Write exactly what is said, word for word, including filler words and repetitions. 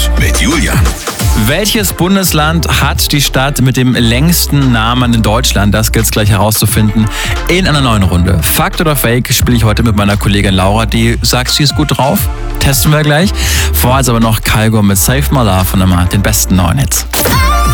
Fakt mit Julian. Welches Bundesland hat die Stadt mit dem längsten Namen in Deutschland? Das gilt es gleich herauszufinden in einer neuen Runde. Fakt oder Fake spiele ich heute mit meiner Kollegin Laura, die sagt, sie ist gut drauf. Testen wir gleich. Vorher ist aber noch Kygo mit Save My Love von immer den besten neuen Hits.